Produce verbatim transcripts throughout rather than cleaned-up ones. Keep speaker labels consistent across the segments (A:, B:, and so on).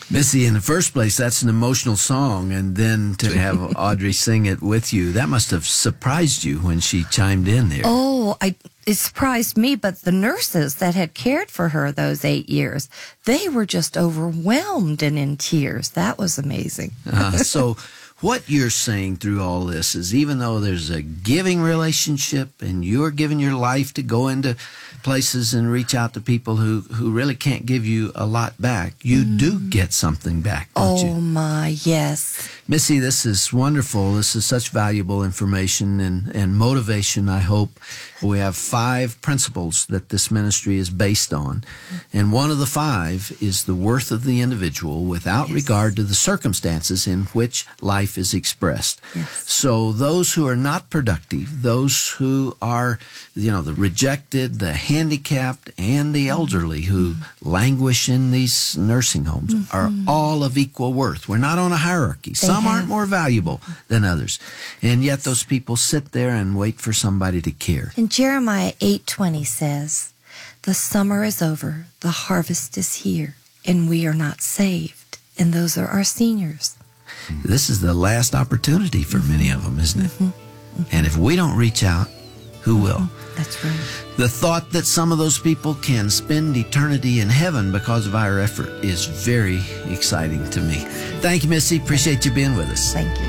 A: Missy, in the first place, that's an emotional song, and then to have Audrey sing it with you, that must have surprised you when she chimed in there.
B: Oh, I, it surprised me, but the nurses that had cared for her those eight years, they were just overwhelmed and in tears. That was amazing.
A: uh, so what you're saying through all this is, even though there's a giving relationship and you're giving your life to go into places and reach out to people who, who really can't give you a lot back, you mm. do get something back, don't
B: oh,
A: you?
B: Oh, my, yes.
A: Missy, this is wonderful. This is such valuable information and, and motivation, I hope. We have five principles that this ministry is based on. And one of the five is the worth of the individual without yes. regard to the circumstances in which life is expressed.
B: Yes.
A: So those who are not productive, those who are, you know, the rejected, the handicapped, and the elderly who mm-hmm. languish in these nursing homes mm-hmm. are all of equal worth. We're not on a hierarchy. They Some have. aren't more valuable than others. And yet those people sit there and wait for somebody to care.
B: And Jeremiah eight twenty says, "The summer is over, the harvest is here, and we are not saved." And those are our seniors.
A: This is the last opportunity for many of them, isn't it? Mm-hmm. Mm-hmm. And if we don't reach out, who will?
B: That's right.
A: The thought that some of those people can spend eternity in heaven because of our effort is very exciting to me. Thank you, Missy. Appreciate you being with us.
B: Thank you.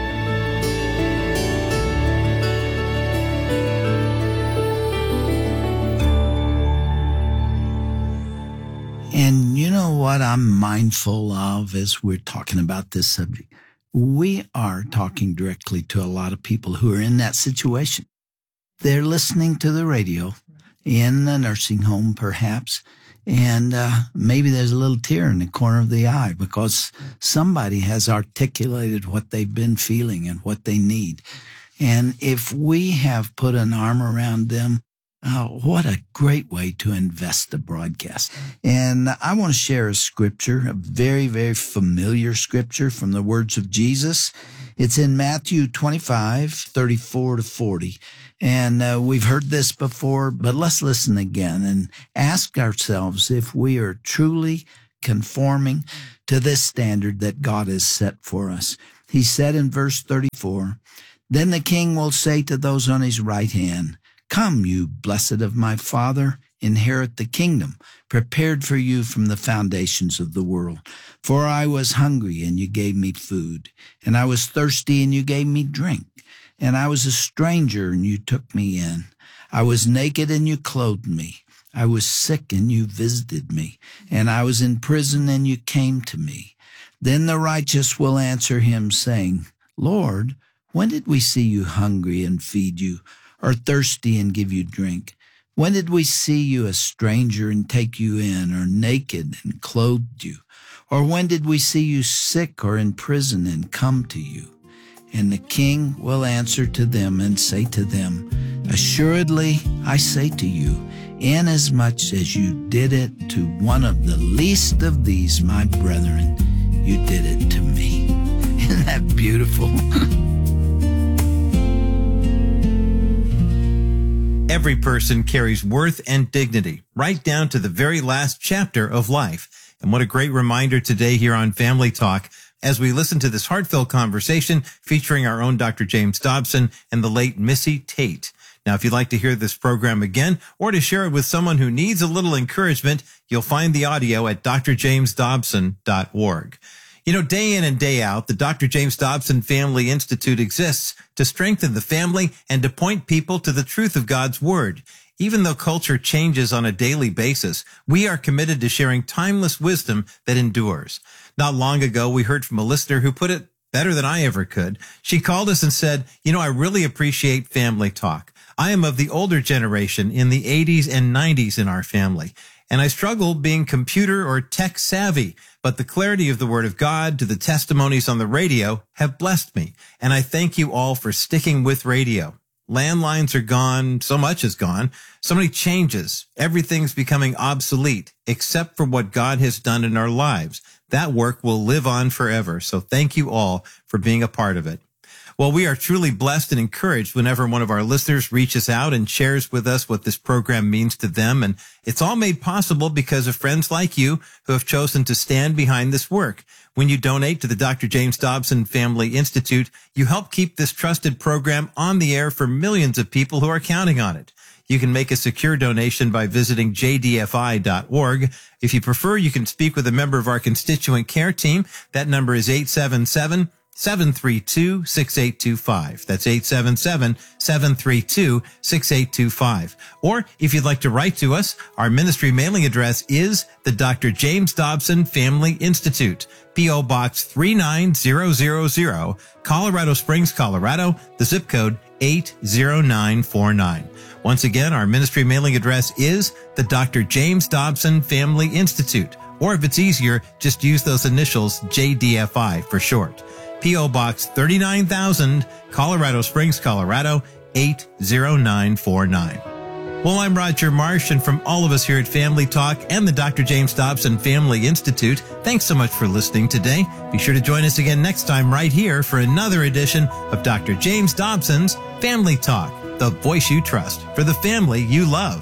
C: And you know what I'm mindful of as we're talking about this subject? We are talking directly to a lot of people who are in that situation. They're listening to the radio in the nursing home, perhaps, and uh, maybe there's a little tear in the corner of the eye because somebody has articulated what they've been feeling and what they need. And if we have put an arm around them, oh, what a great way to invest the broadcast. And I want to share a scripture, a very, very familiar scripture from the words of Jesus. It's in Matthew twenty-five, thirty-four to forty. And uh, we've heard this before, but let's listen again and ask ourselves if we are truly conforming to this standard that God has set for us. He said in verse thirty-four, "Then the king will say to those on his right hand, 'Come, you blessed of my Father, inherit the kingdom prepared for you from the foundations of the world. For I was hungry, and you gave me food, and I was thirsty, and you gave me drink, and I was a stranger, and you took me in. I was naked, and you clothed me. I was sick, and you visited me, and I was in prison, and you came to me.' Then the righteous will answer him, saying, 'Lord, when did we see you hungry and feed you, or thirsty and give you drink? When did we see you a stranger and take you in, or naked and clothed you? Or when did we see you sick or in prison and come to you?' And the king will answer to them and say to them, 'Assuredly, I say to you, inasmuch as you did it to one of the least of these, my brethren, you did it to me.'" Isn't that beautiful?
D: Every person carries worth and dignity, right down to the very last chapter of life. And what a great reminder today here on Family Talk as we listen to this heartfelt conversation featuring our own Doctor James Dobson and the late Missy Tate. Now, if you'd like to hear this program again or to share it with someone who needs a little encouragement, you'll find the audio at d r james dobson dot org. You know, day in and day out, the Doctor James Dobson Family Institute exists to strengthen the family and to point people to the truth of God's Word. Even though culture changes on a daily basis, we are committed to sharing timeless wisdom that endures. Not long ago, we heard from a listener who put it better than I ever could. She called us and said, "You know, I really appreciate Family Talk. I am of the older generation in the eighties and nineties in our family, and I struggle being computer or tech savvy, but the clarity of the Word of God to the testimonies on the radio have blessed me, and I thank you all for sticking with radio. Landlines are gone, so much is gone, so many changes, everything's becoming obsolete, except for what God has done in our lives. That work will live on forever, so thank you all for being a part of it." Well, we are truly blessed and encouraged whenever one of our listeners reaches out and shares with us what this program means to them. And it's all made possible because of friends like you who have chosen to stand behind this work. When you donate to the Doctor James Dobson Family Institute, you help keep this trusted program on the air for millions of people who are counting on it. You can make a secure donation by visiting j d f i dot org. If you prefer, you can speak with a member of our constituent care team. That number is eight seven seven, seven three two, six eight two five. That's eight seven seven, seven three two, six eight two five. Or if you'd like to write to us, our ministry mailing address is the Doctor James Dobson Family Institute, P O Box three nine zero zero zero, Colorado Springs, Colorado, the zip code eight zero nine four nine. Once again, our ministry mailing address is the Doctor James Dobson Family Institute. Or if it's easier, just use those initials J D F I for short. P O Box thirty-nine thousand, Colorado Springs, Colorado, eight zero nine four nine. Well, I'm Roger Marsh, and from all of us here at Family Talk and the Doctor James Dobson Family Institute, thanks so much for listening today. Be sure to join us again next time right here for another edition of Doctor James Dobson's Family Talk, the voice you trust for the family you love.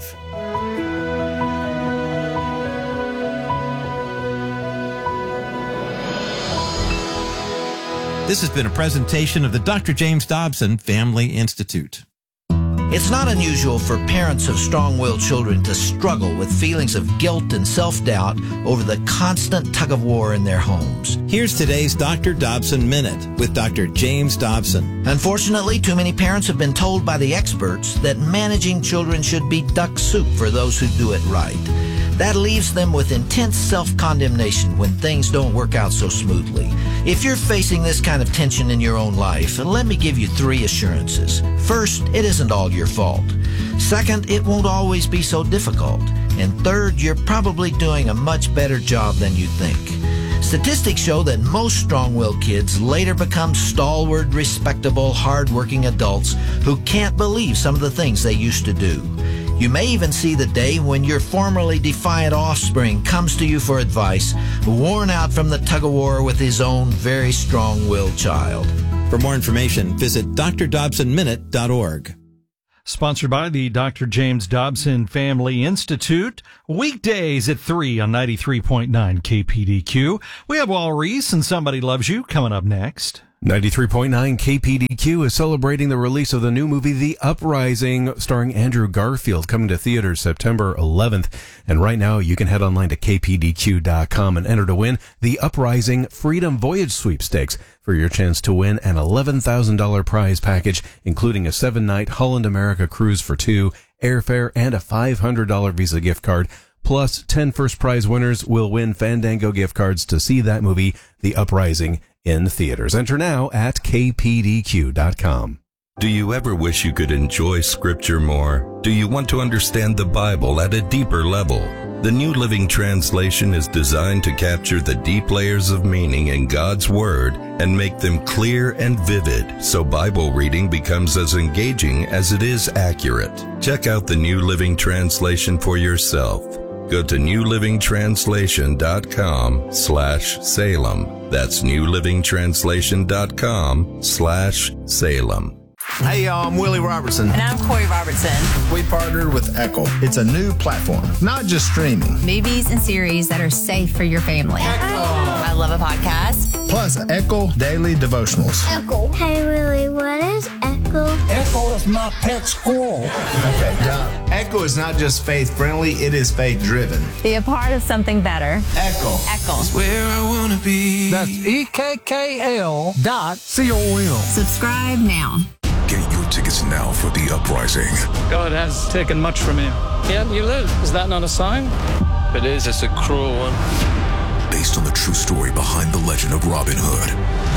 D: This has been a presentation of the Doctor James Dobson Family Institute.
A: It's not unusual for parents of strong-willed children to struggle with feelings of guilt and self-doubt over the constant tug-of-war in their homes.
D: Here's today's Doctor Dobson Minute with Doctor James Dobson.
A: Unfortunately, too many parents have been told by the experts that managing children should be duck soup for those who do it right. That leaves them with intense self-condemnation when things don't work out so smoothly. If you're facing this kind of tension in your own life, let me give you three assurances. First, it isn't all your fault. Second, it won't always be so difficult. And third, you're probably doing a much better job than you think. Statistics show that most strong-willed kids later become stalwart, respectable, hard-working adults who can't believe some of the things they used to do. You may even see the day when your formerly defiant offspring comes to you for advice, worn out from the tug-of-war with his own very strong-willed child.
D: For more information, visit d r dobson minute dot org.
E: Sponsored by the Doctor James Dobson Family Institute, weekdays at three on ninety-three point nine K P D Q. We have Wal Reese and Somebody Loves You coming up next.
F: ninety-three point nine K P D Q is celebrating the release of the new movie The Uprising, starring Andrew Garfield, coming to theaters September eleventh. And right now, you can head online to k p d q dot com and enter to win The Uprising Freedom Voyage Sweepstakes for your chance to win an eleven thousand dollars prize package, including a seven-night Holland America cruise for two, airfare, and a five hundred dollars Visa gift card. Plus, ten first prize winners will win Fandango gift cards to see that movie, The Uprising, in theaters. Enter now at k p d q dot com.
G: Do you ever wish you could enjoy Scripture more? Do you want to understand the Bible at a deeper level? The New Living Translation is designed to capture the deep layers of meaning in God's Word and make them clear and vivid, so Bible reading becomes as engaging as it is accurate. Check out the New Living Translation for yourself. Go to new living translation dot com slash Salem. That's new living translation dot com slash Salem.
H: Hey y'all, I'm Willie Robertson.
I: And I'm Corey Robertson.
H: We partnered with Echo. It's a new platform, not just streaming.
I: Movies and series that are safe for your family. Echo. I love a podcast.
H: Plus Echo Daily Devotionals.
J: Echo. Hey Willie, what is Echo?
K: Echo is my pet squirrel.
H: Okay, now, Echo is not just faith-friendly, it is faith-driven.
I: Be a part of something better.
H: Echo.
I: Echo.
L: It's where I want to be.
K: That's E K K L dot C O M.
I: Subscribe now.
M: Get your tickets now for The Uprising.
N: God has taken much from you. Yet you live. Is that not a sign?
O: If it is, it's a cruel one.
M: Based on the true story behind the legend of Robin Hood.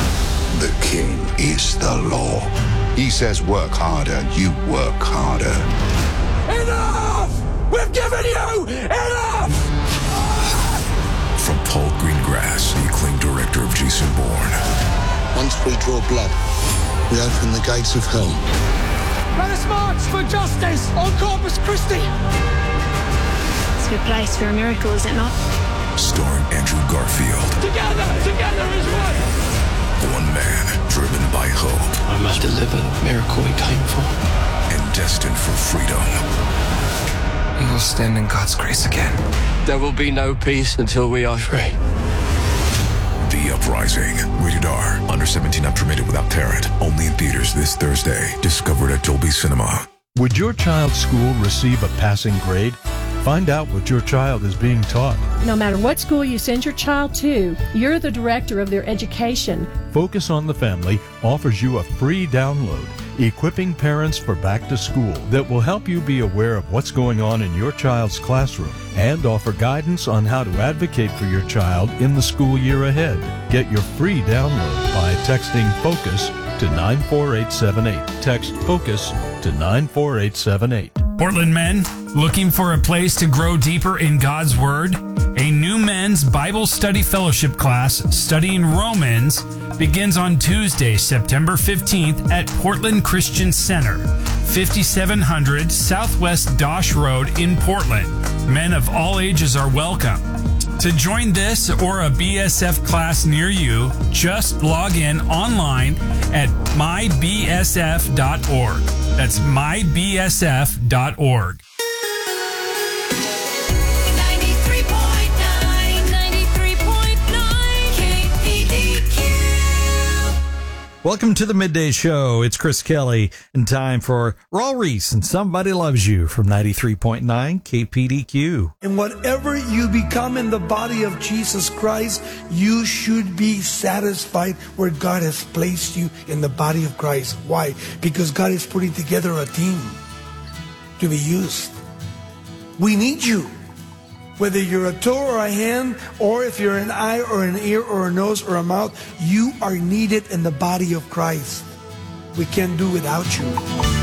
P: The king is the law. He says work harder, you work harder.
K: Enough! We've given you enough!
M: From Paul Greengrass, the acclaimed director of Jason Bourne.
P: Once we draw blood, we open the gates of hell.
K: Let us march for justice on Corpus Christi!
J: It's a good place for a miracle, is it not?
M: Starring Andrew Garfield.
K: Together, together is one!
M: One man driven by hope.
O: I'm will deliver the miracle we came for.
M: And destined for freedom.
L: We will stand in God's grace again.
O: There will be no peace until we are free.
M: The Uprising. Rated R. Under seventeen, not permitted without parent. Only in theaters this Thursday. Discovered at Dolby Cinema.
Q: Would your child's school receive a passing grade? Find out what your child is being taught.
R: No matter what school you send your child to, you're the director of their education.
Q: Focus on the Family offers you a free download, Equipping Parents for Back to School, that will help you be aware of what's going on in your child's classroom and offer guidance on how to advocate for your child in the school year ahead. Get your free download by texting FOCUS to nine four eight seven eight. Text FOCUS to nine four eight seven eight.
S: Portland men, looking for a place to grow deeper in God's Word? A new men's Bible study fellowship class studying Romans begins on Tuesday, September fifteenth at Portland Christian Center, fifty-seven hundred Southwest Dosh Road in Portland. Men of all ages are welcome. To join this or a B S F class near you, just log in online at my b s f dot org. That's my b s f dot org.
T: ninety-three point nine, ninety-three point nine K P D Q.
E: Welcome to the Midday Show. It's Chris Kelly, and time for Raul Reese and Somebody Loves You from ninety-three point nine K P D Q.
U: And whatever you become in the body of Jesus Christ, you should be satisfied where God has placed you in the body of Christ. Why? Because God is putting together a team to be used. We need you. Whether you're a toe or a hand, or if you're an eye or an ear or a nose or a mouth, you are needed in the body of Christ. We can't do without you.